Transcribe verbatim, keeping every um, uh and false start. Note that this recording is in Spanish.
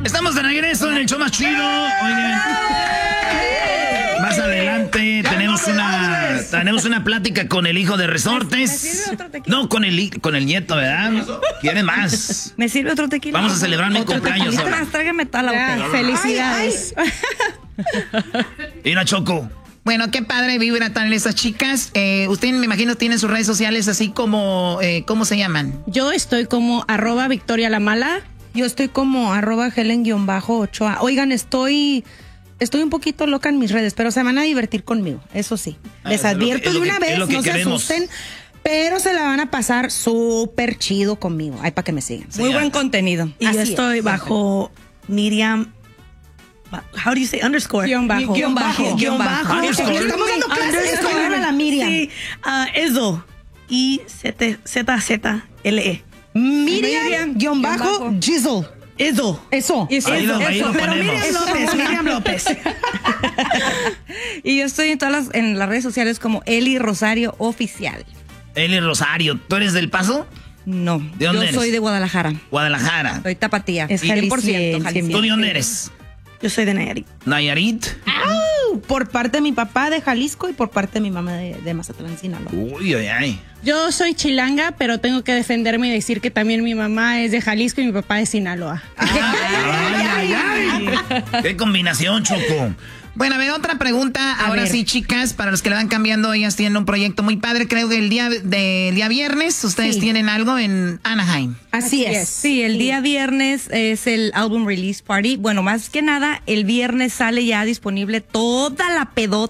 Estamos de regreso en el show más chido. Oigan, más adelante tenemos una tenemos una plática con el hijo de Resortes. No, con el con el nieto, ¿verdad? ¿Quieren más? ¿Me sirve otro tequila? Vamos a celebrar mi cumpleaños ahora. Tráigame toda la botella. Felicidades. Mira, Choco. Bueno, qué padre vibra tan esas chicas. Eh, usted, me imagino, tiene sus redes sociales así como, eh, ¿cómo se llaman? Yo estoy como arroba Victoria la Mala. Yo estoy como arroba Helen-Ochoa. Oigan, estoy... Estoy un poquito loca en mis redes, pero se van a divertir conmigo, eso sí. Les Ah, advierto es lo que- de una es lo vez, que no se queremos. asusten, pero se la van a pasar súper chido conmigo. Ay, para que me sigan. Sí, Muy ya. buen contenido. Y Así yo es. estoy bajo Miriam. How do you say underscore? Guión bajo. Guión bajo. Guión bajo. Underscore. Estamos dando clases, escoger a la Miriam. Sí, uh, Eso. I Z Z L E. Miriam, guión bajo, Jizzle. Eso. Eso. Eso, Ahí lo- ahí lo Pero ponemos. Miriam López, Miriam López. Y yo estoy en todas las, en las redes sociales como Eli Rosario Oficial. Eli Rosario, ¿tú eres del Paso? No, ¿De dónde yo eres? soy de Guadalajara. Guadalajara. Soy tapatía. Es cien por ciento jalisciense. ¿Tú de dónde eres? Yo soy de Nayarit. ¿Nayarit? ¡Au! Por parte de mi papá de Jalisco y por parte de mi mamá de, de Mazatlán, Sinaloa. Uy, ay, ay. Yo soy chilanga, pero tengo que defenderme y decir que también mi mamá es de Jalisco y mi papá de Sinaloa. Ay, ay, ay. Qué combinación, Choco. Bueno, a ver, otra pregunta. A Ahora ver. sí, chicas, para los que le van cambiando, ellas tienen un proyecto muy padre. Creo que el día del día viernes ustedes Sí. tienen algo en Anaheim. Así, Así es. es. Sí, el Sí. día viernes es el album release party. Bueno, más que nada, el viernes sale ya disponible toda la pedota